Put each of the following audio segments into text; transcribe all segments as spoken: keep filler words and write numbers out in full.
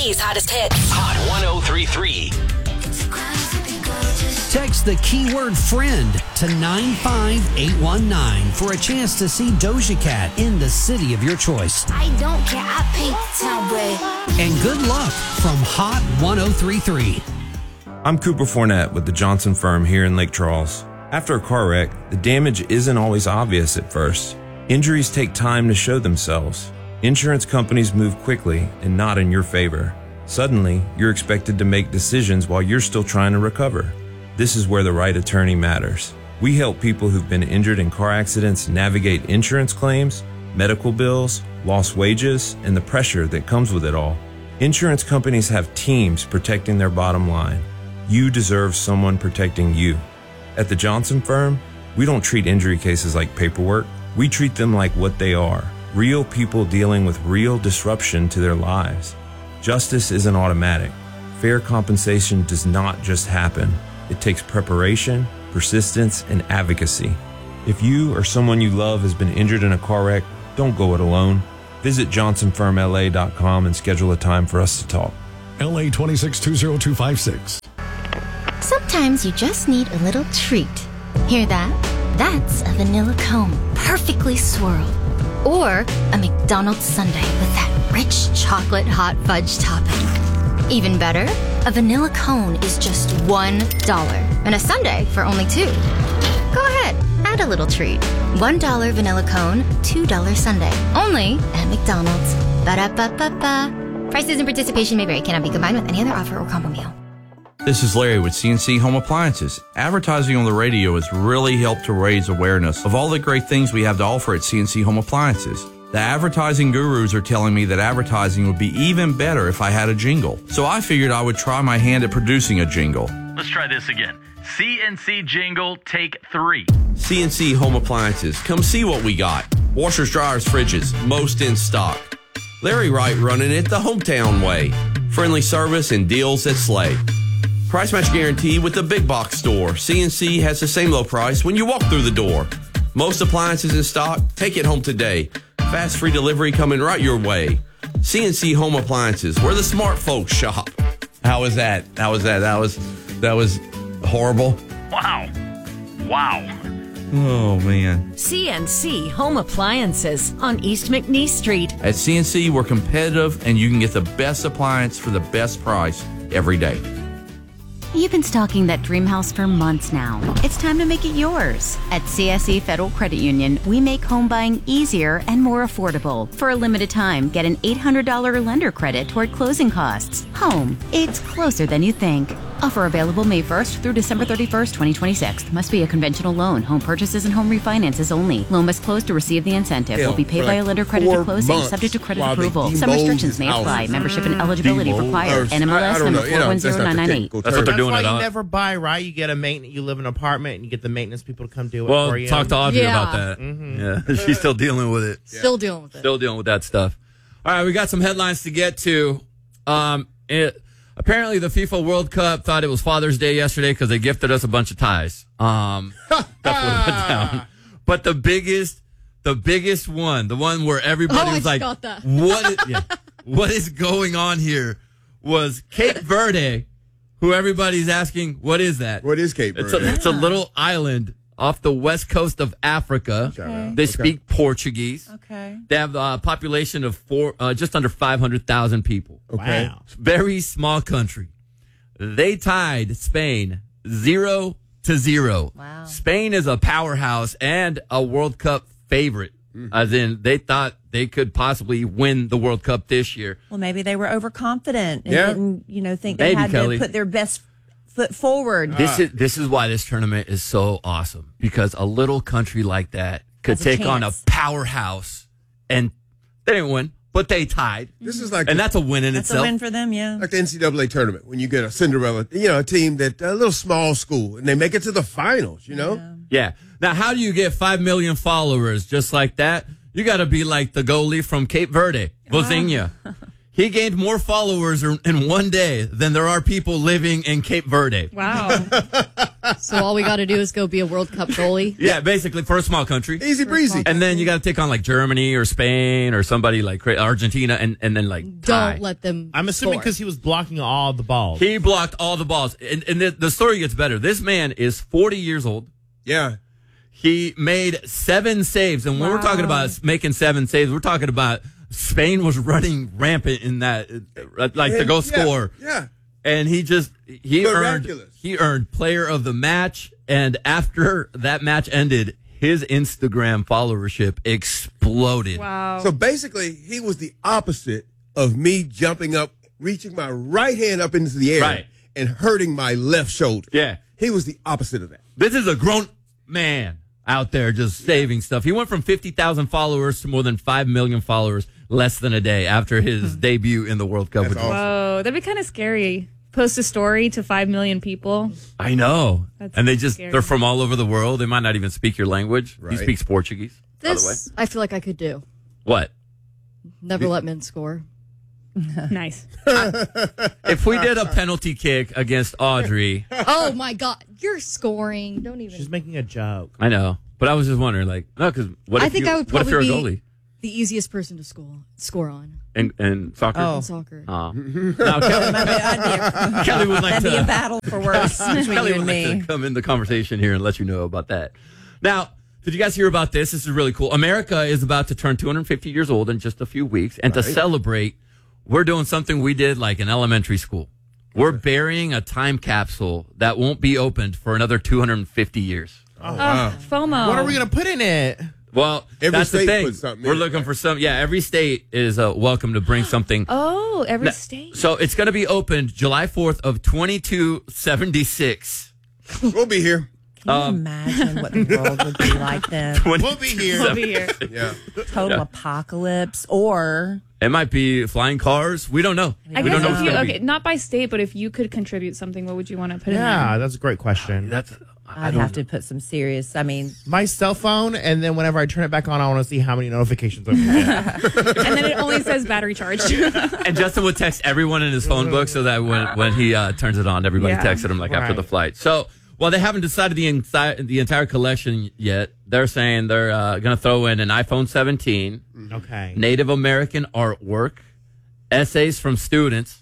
Three's hottest hits. Hot one oh three point three. Text the keyword friend to nine five eight one nine for a chance to see Doja Cat in the city of your choice. I don't care, I paint the town red. And good luck from Hot one oh three point three. I'm Cooper Fournette with the Johnson Firm here in Lake Charles. After a car wreck, the damage isn't always obvious at first. Injuries take time to show themselves. Insurance companies move quickly and not in your favor. Suddenly, you're expected to make decisions while you're still trying to recover. This is where the right attorney matters. We help people who've been injured in car accidents navigate insurance claims, medical bills, lost wages, and the pressure that comes with it all. Insurance companies have teams protecting their bottom line. You deserve someone protecting you. At the Johnson Firm, we don't treat injury cases like paperwork. We treat them like what they are, real people dealing with real disruption to their lives. Justice isn't automatic. Fair compensation does not just happen. It takes preparation, persistence, and advocacy. If you or someone you love has been injured in a car wreck, don't go it alone. Visit johnson firm l a dot com and schedule a time for us to talk. L A two six two zero two five six. Sometimes you just need a little treat. Hear that? That's a vanilla cone, perfectly swirled. Or a McDonald's sundae with that rich chocolate hot fudge topping. Even better, a vanilla cone is just one dollar, and a sundae for only two. Go ahead, add a little treat. one dollar vanilla cone, two dollars sundae. Only at McDonald's. Ba-da-ba-ba-ba. Prices and participation may vary. Cannot be combined with any other offer or combo meal. This is Larry with C N C Home Appliances. Advertising on the radio has really helped to raise awareness of all the great things we have to offer at C N C Home Appliances. The advertising gurus are telling me that advertising would be even better if I had a jingle. So I figured I would try my hand at producing a jingle. Let's try this again. C N C jingle, take three. C N C Home Appliances. Come see what we got. Washers, dryers, fridges, most in stock. Larry Wright running it the hometown way. Friendly service and deals that slay. Price match guarantee with the big box store. C N C has the same low price when you walk through the door. Most appliances in stock. Take it home today. Fast free delivery coming right your way. C N C Home Appliances, where the smart folks shop. How was that? How was that? That was that was horrible. Wow. Wow. Oh, man. C N C Home Appliances on East McNeese Street. At C N C, we're competitive, and you can get the best appliance for the best price every day. You've been stalking that dream house for months now. It's time to make it yours. At C S E Federal Credit Union, we make home buying easier and more affordable. For a limited time, get an eight hundred dollars lender credit toward closing costs. Home, it's closer than you think. Offer available May first through December thirty-first, twenty twenty-six. Must be a conventional loan. Home purchases and home refinances only. Loan must close to receive the incentive. Hell, Will be paid for by like a lender credit four at closing, months subject to credit while they approval. Some demold restrictions his may house. apply. Membership and eligibility Demold, required. or- N M L I- I S don't number know, you know, four one that's zero not nine nine the eight. technical That's term. what they're doing why it you on. never buy, right? You get a maintenance. You live in an apartment and you get the maintenance people to come do it Well, for you. talk to Audrey Yeah. about that. Mm-hmm. Yeah, she's still dealing with it. Still dealing with it. Still dealing with that stuff. All right, we got some headlines to get to. Um, it, apparently, the FIFA World Cup thought it was Father's Day yesterday because they gifted us a bunch of ties. Um, that's what it went down. But the biggest, the biggest one, the one where everybody Oh, I was like, got that. "What? Is, yeah, what is going on here?" Was Cape Verde, who everybody's asking, "What is that?" What is Cape It's Verde? a, it's a little island off the west coast of Africa. Okay. They Okay. speak Portuguese. Okay. They have a population of four, uh, just under five hundred thousand people. Okay. Wow. Very small country. They tied Spain zero to zero. Wow. Spain is a powerhouse and a World Cup favorite, Mm-hmm. as in they thought they could possibly win the World Cup this year. Well, maybe they were overconfident and Yeah. didn't, you know, think they Maybe, had Kelly. to put their best foot forward. This is this is why this tournament is so awesome, because a little country like that could Has a take on a chance. powerhouse, and they didn't win, but they tied. This is like and the- that's a win in That's itself. a win for them, yeah. like the N C double A tournament when you get a Cinderella, you know, a team that a little small school and they make it to the finals. You know, Yeah. Now, how do you get five million followers just like that? You got to be like the goalie from Cape Verde, Vozinha. He gained more followers in one day than there are people living in Cape Verde. Wow. So all we got to do is go be a World Cup goalie. Yeah, basically for a small country. Easy breezy. And then you got to take on like Germany or Spain or somebody like cra- Argentina and, and then like tie. Don't let them. I'm assuming score. because he was blocking all the balls. He blocked all the balls. And, and the, the story gets better. This man is forty years old. Yeah. He made seven saves. And when Wow. we're talking about making seven saves, we're talking about Spain was running rampant in that, uh, like to go Yeah, score. Yeah. And he just, he earned, Miraculous. he earned player of the match. And after that match ended, his Instagram followership exploded. Wow. So basically, he was the opposite of me jumping up, reaching my right hand up into the air, Right. and hurting my left shoulder. Yeah. He was the opposite of that. This is a grown man out there just saving stuff. He went from fifty thousand followers to more than five million followers less than a day after his debut in the World Cup. That's With awesome. Whoa, that'd be kind of scary. Post a story to five million people. I know. That's and they just, scary. they're from all over the world. They might not even speak your language. Right. He speaks Portuguese, by the way. This I feel like I could do. What? Never let men score. Nice. If we did a penalty kick against Audrey, Oh my God, you're scoring. Don't even. She's making a joke. I know. But I was just wondering, like, no, because what if I think you, I would what if probably you're a be goalie the easiest person to score score on in, in soccer? Oh. in soccer. Uh, now, Kelly, That'd be, Kelly would like that'd to. be a battle for words between Kelly you would and like me. to come in the conversation here and let you know about that. Now, did you guys hear about this? This is really cool. America is about to turn two hundred fifty years old in just a few weeks. And to celebrate, we're doing something we did like in elementary school. We're burying a time capsule that won't be opened for another two hundred fifty years. Oh, wow. FOMO. What are we going to put in it? Well, Every that's the state thing. puts something We're in, looking right? for some. Yeah, every state is uh, welcome to bring something. Oh, every Now, state. So it's going to be opened July fourth of twenty-two seventy-six. We'll be here. Can you Um, imagine what the world would be like then? We'll be here. We'll be here. Yeah. Total Yeah. apocalypse, or It might be flying cars. We don't know. I we guess don't know if what's you, gonna okay, be. not by state, but if you could contribute something, what would you want to put Yeah, in that's a great question. That's. I I'd don't have to put some serious. I mean, My cell phone, and then whenever I turn it back on, I want to see how many notifications I get. there? And then it only says battery charged. And Justin would text everyone in his phone book so that when, when he uh, turns it on, everybody Yeah. texted him like after Right. the flight. So while they haven't decided the entire the entire collection yet, they're saying they're uh, going to throw in an iPhone seventeen, Okay. Native American artwork, essays from students,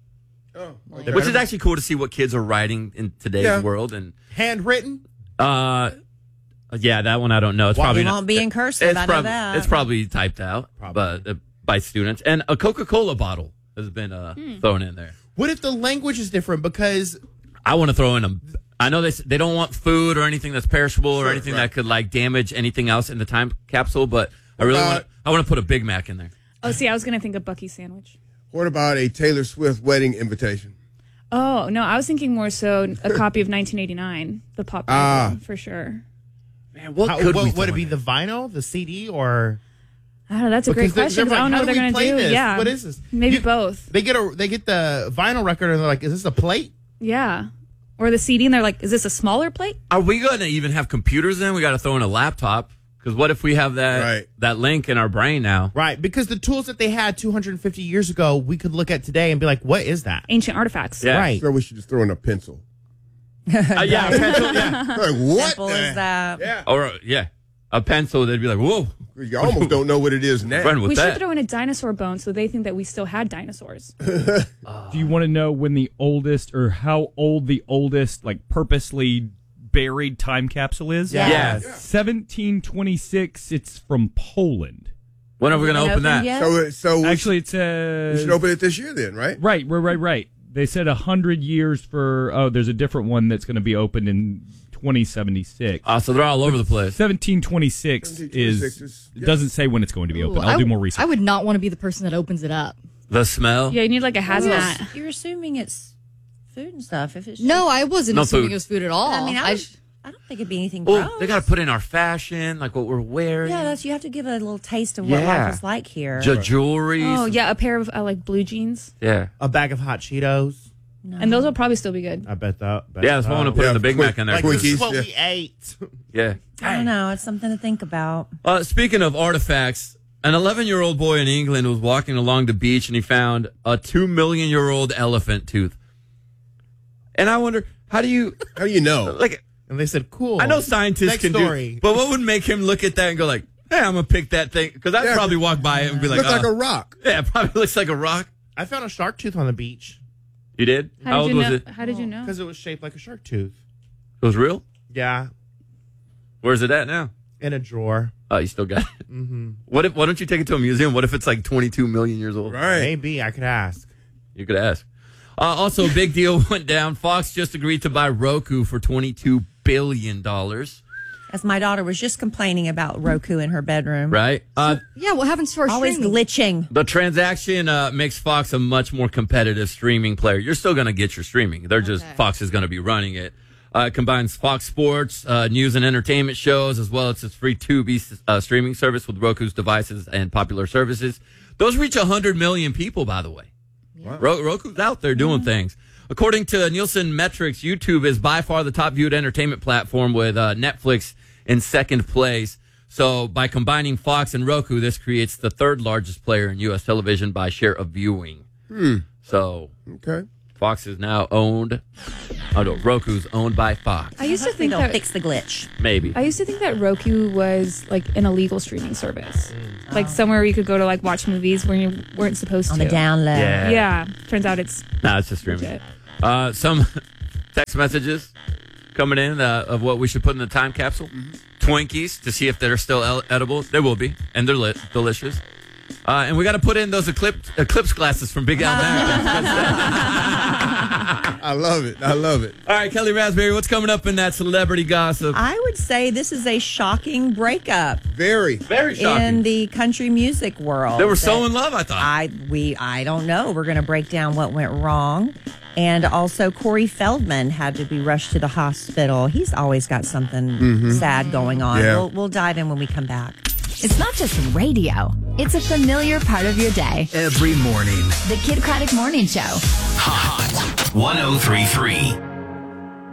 Oh, which is actually cool to see what kids are writing in today's Yeah. world. And Handwritten? uh, yeah, that one I don't know. It's Well, probably it not- won't be in cursive. It's I know prob- that. It's probably typed out, Probably. but uh, by students, and a Coca-Cola bottle has been uh, thrown in there. What if the language is different? Because I want to throw in a. I know they s- they don't want food or anything that's perishable or Sure, anything right. that could like damage anything else in the time capsule, but I really about- want. I want to put a Big Mac in there. Oh, see, I was going to think of Bucky sandwich. What about a Taylor Swift wedding invitation? Oh, no, I was thinking more so a copy of nineteen eighty-nine, the pop Ah. album, for sure. Man, what how, could what, we would throw it be? in The vinyl, the C D, or I don't know, that's a great Because they're- question. they're 'cause I don't like, know what how they're do we going to play do. this? Yeah. What is this? Maybe You- both. they get a they get the vinyl record and they're like, "Is this a plate?" Yeah. Or the C D, and they're like, is this a smaller plate? Are we going to even have computers in? We got to throw in a laptop because what if we have that Right. that link in our brain now? Right, because the tools that they had two hundred fifty years ago, we could look at today and be like, "What is that?" Ancient artifacts. Yeah. Right. So we should just throw in a pencil. Uh, yeah, a pencil. Yeah, Like, what? simple the- as that. Yeah. or uh, yeah, a pencil. They'd be like, "Whoa, You almost don't know what it is now. run with We that." should throw in a dinosaur bone so they think that we still had dinosaurs. Do you want to know when the oldest or how old the oldest, like purposely buried time capsule is? Yeah. Yeah. seventeen twenty-six. It's from Poland. When are we going to Been open that? opened yet? So, it- so we, Actually, it should, we says should open it this year then, right? right, right, right, right. They said a hundred years for. Oh, there's a different one that's going to be opened in twenty seventy-six. Uh, so they're all over the place. seventeen twenty-six seventeen twenty-six is. is- It doesn't say when it's going to be open. Ooh, I'll I do w- more research. I would not want to be the person that opens it up. The smell. Yeah, you need like a You're, hazmat. you're assuming it's food and stuff. If it's No, I wasn't No assuming food. it was food at all. I mean, I, I would- sh- I don't think it'd be anything gross. Oh, they got to put in our fashion, like what we're wearing. Yeah, that's you have to give a little taste of what Yeah. life is like here. J- jewelry. Oh, yeah, a pair of uh, like blue jeans. Yeah. A bag of hot Cheetos. No. And those will probably still be good. I bet that. Bet Yeah, that's what I want to put Yeah, in the Big quick- Mac in there. Like, this is Twinkies, what yeah. we ate. Yeah. I don't know. It's something to think about. Uh, speaking of artifacts, an eleven-year-old boy in England was walking along the beach and he found a two million year old elephant tooth. And I wonder, How do you? How do you know? Like, and they said, "Cool." I know scientists Next can story. do, but what would make him look at that and go like, "Hey, I'm gonna pick that thing"? Because I'd Yeah. probably walk by it and be like, Looks oh. like a rock. Yeah, it probably looks like a rock. I found a shark tooth on the beach. You did? How, How did old you was know? it? How did you know? Because it was shaped like a shark tooth. It was real. Yeah, Where's it at now? in a drawer. Oh, you still got it. Mm-hmm. What if? Why don't you take it to a museum? What if it's like twenty-two million years old? Right. Maybe I could ask. You could ask. Uh, also, a big deal went down. Fox just agreed to buy Roku for twenty-two billion dollars. As my daughter was just complaining about Roku in her bedroom. Right? Uh, Yeah, what happens to our Always streaming? glitching. the transaction uh, makes Fox a much more competitive streaming player. You're still going to get your streaming. They're just, Okay. Fox is going to be running it. Uh, it combines Fox Sports, uh, news and entertainment shows, as well as its free Tubi uh, streaming service with Roku's devices and popular services. Those reach one hundred million people, by the way. Wow. Ro- Roku's out there doing things. According to Nielsen metrics, YouTube is by far the top viewed entertainment platform with uh, Netflix in second place. So by combining Fox and Roku, this creates the third largest player in U S television by share of viewing. Hmm. So Okay. Fox is now owned. Oh no, Roku's owned by Fox. I used to They think don't that fix the glitch. Maybe. I used to think that Roku was like an illegal streaming service, like somewhere where you could go to like watch movies when you weren't supposed On to. the down low. Yeah. Yeah, turns out it's No, it's just streaming. legit. Uh, some text messages coming in uh, of what we should put in the time capsule. Twinkies to see if they're still el- edible. They will be, and they're lit, delicious. Uh, and we got to put in those eclipse, eclipse glasses from Big Al America. I love it. I love it. All right, Kelly Raspberry, what's coming up in that celebrity gossip? I would say this is a shocking breakup Very. Very shocking. in the country music world. They were so that in love, I thought. I we I don't know. We're going to break down what went wrong. And also, Corey Feldman had to be rushed to the hospital. He's always got something sad going on. Yeah. We'll, we'll dive in when we come back. It's not just radio, it's a familiar part of your day. Every morning. The Kid Craddock Morning Show. Hot one oh three point three.